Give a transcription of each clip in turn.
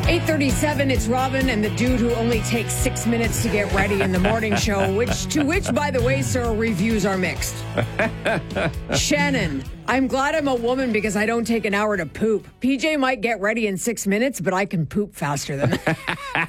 8:37, it's Robin and the dude who only takes 6 minutes to get ready in the morning show, which, by the way, sir, reviews are mixed. Shannon, I'm glad I'm a woman because I don't take an hour to poop. PJ might get ready in 6 minutes, but I can poop faster than that.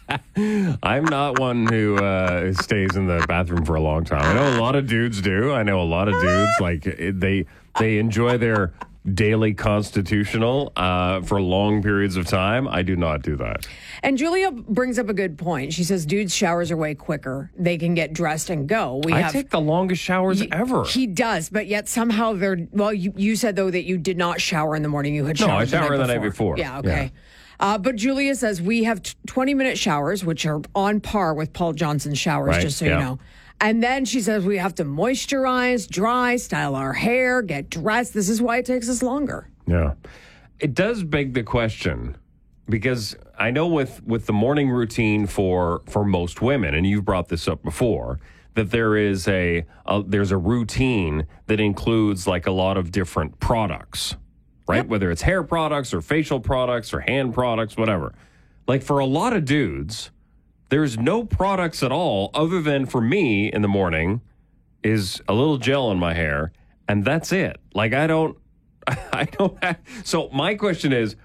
I'm not one who stays in the bathroom for a long time. I know a lot of dudes do. I know a lot of dudes, like, they enjoy their daily constitutional for long periods of time. I do not do that. And Julia brings up a good point. She says dudes' showers are way quicker. They can get dressed and go. I take the longest showers ever. He does, but yet somehow they're... Well, you said, though, that you did not shower in the morning. You had showered I showered the night before. Yeah, okay. Yeah. But Julia says we have 20-minute showers, which are on par with Paul Johnson's showers, just so you know. And then she says we have to moisturize, dry, style our hair, get dressed. This is why it takes us longer. Yeah. It does beg the question, because I know with the morning routine for most women, and you've brought this up before, that there is there's a routine that includes like a lot of different products, right? Yep. Whether it's hair products or facial products or hand products, whatever. Like for a lot of dudes, there's no products at all other than, for me in the morning, is a little gel in my hair, and that's it. Like I don't have, so my question is,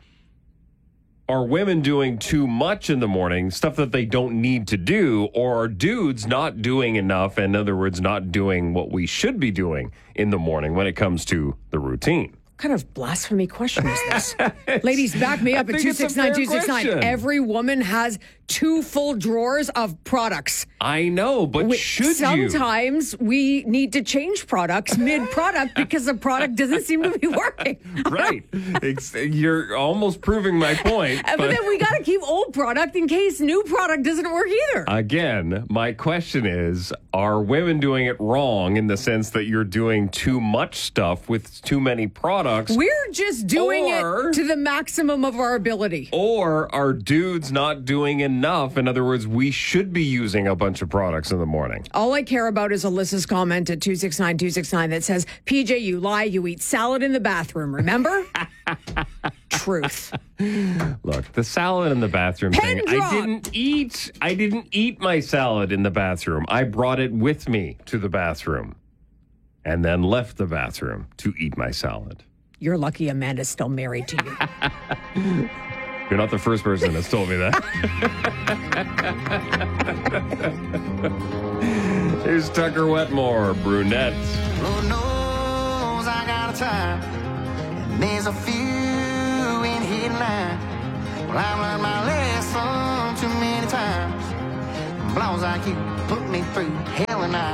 are women doing too much in the morning, stuff that they don't need to do, or are dudes not doing enough, in other words, not doing what we should be doing in the morning when it comes to the routine? What kind of blasphemy question is this? Ladies, back me up at 269-269. Every woman has 2 full drawers of products. I know, but should sometimes we need to change products mid-product because the product doesn't seem to be working. Right. You're almost proving my point. But then we got to keep old product in case new product doesn't work either. Again, my question is, are women doing it wrong in the sense that you're doing too much stuff with too many products? We're just doing it to the maximum of our ability. Or are dudes not doing enough? In other words, we should be using a bunch of products in the morning. All I care about is Alyssa's comment at 269-269 that says, PJ, you lie, you eat salad in the bathroom, remember? Truth. Look, the salad in the bathroom thing, I didn't eat my salad in the bathroom. I brought it with me to the bathroom and then left the bathroom to eat my salad. You're lucky Amanda's still married to you. You're not the first person that's told me that. Here's Tucker Wetmore, Brunette. Lord knows I got a time, and there's a few in here line. Well, I've learned my lesson too many times. Blows like you put me through hell and I.